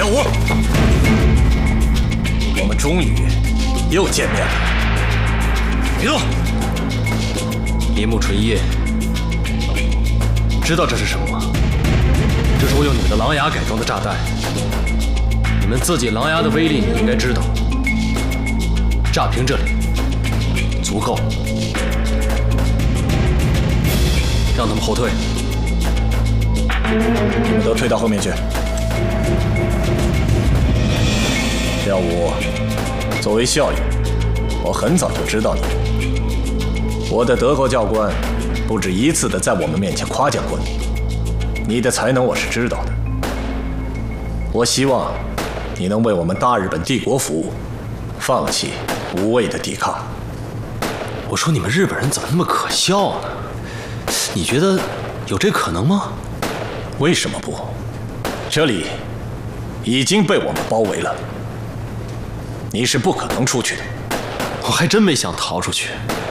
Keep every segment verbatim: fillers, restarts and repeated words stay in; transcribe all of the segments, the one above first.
武，我们终于又见面了。别动！ 林木纯叶，知道这是什么吗？这是我用你们的狼牙改装的炸弹。你们自己狼牙的威力，你应该知道。炸平这里，足够。让他们后退。 你们都退到后面去。耀武，作为校友，我很早就知道你。我的德国教官不止一次的在我们面前夸奖过你，你的才能我是知道的。我希望你能为我们大日本帝国服务，放弃无谓的抵抗。 我说你们日本人怎么那么可笑呢？你觉得有这可能吗？ 为什么不？这里已经被我们包围了，你是不可能出去的。 我还真没想逃出去。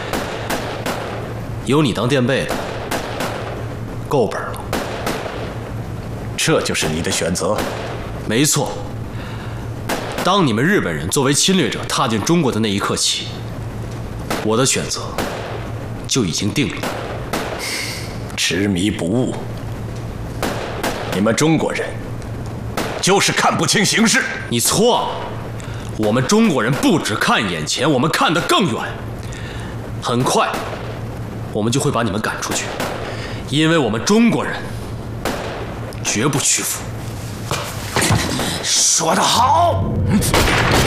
有你当垫背的，够本了。 这就是你的选择？ 没错。当你们日本人作为侵略者踏进中国的那一刻起，我的选择就已经定了。 执迷不悟，你们中国人就是看不清形势。 你错了，我们中国人不只看眼前，我们看得更远。很快，我们就会把你们赶出去，因为我们中国人绝不屈服。 说得好！